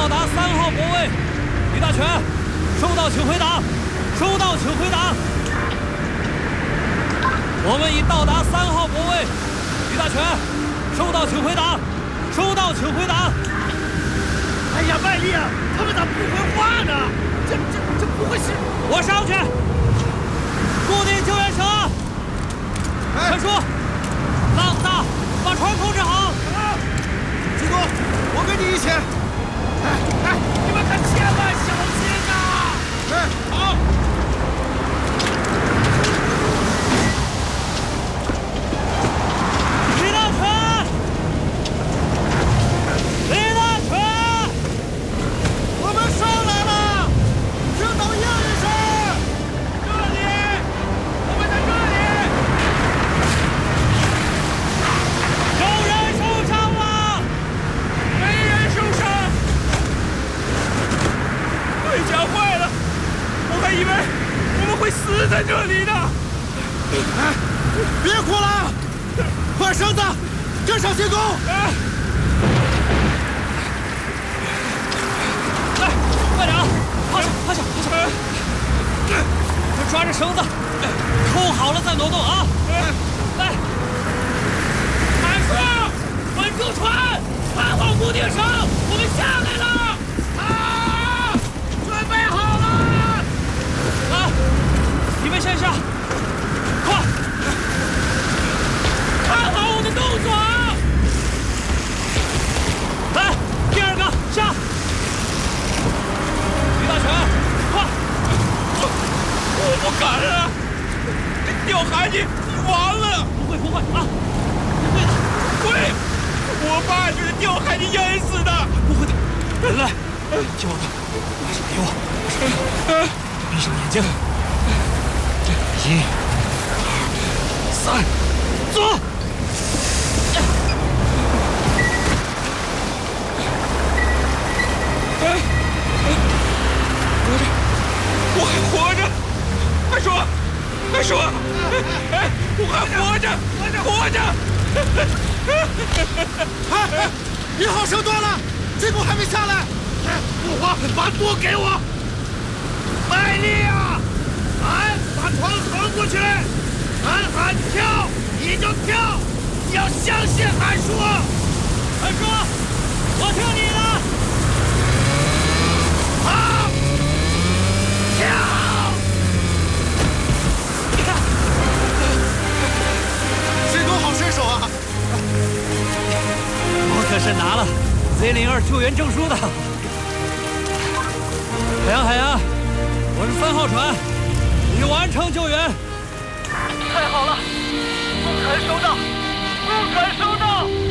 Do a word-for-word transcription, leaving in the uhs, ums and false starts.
到达三号泊位。李大全，收到，请回答。收到，请回答。我们已到达三号泊位。李大全，收到，请回答。收到，请回答。 哎呀，麦丽啊，他们咋不回话呢？这这这不会是…… 我上去，固定救援绳。陈叔，浪大，把船控制好。 基督，我跟你一起。 哎哎，你们可千万小心呐！ 哎，好。 李大全，李大全， 我们上来了，请等应一声。 这里，我们在这里。 有人受伤了？ 没人受伤。盔甲坏了，我还以为我们会死在这里呢。 哎，别哭了，快绳子，跟上进攻！ 哎， 来，快点啊！趴下，趴下，趴下！快抓着绳子，扣好了再挪动啊！来， 海叔，稳住船，看好固定绳，我们下来了。啊，准备好了！ 来，你们先下，快！ 看好我的动作啊！ 来，第二个下！李大全，快！ 我不敢了，掉海里完了！ 不会不会啊，不会的， 会，我爸就是掉海里淹死的。 不会的。来来，听我的，马上给我，闭上眼睛。一、二、三，走！ 我还活着，海叔，海叔，哎，我还活着，活着！ 哎，一号绳断了，进攻还没下来。 不慌，把舵给我。卖力啊！喊，把船横过去，喊喊跳，你就跳，你要相信海叔。 海叔，我听你的。 好，跳！ 进攻好身手啊！ 我可是拿了 Z 零二救援证书的。海洋，海洋，我是三号船，已完成救援。 太好了，不肯收到，不肯收到！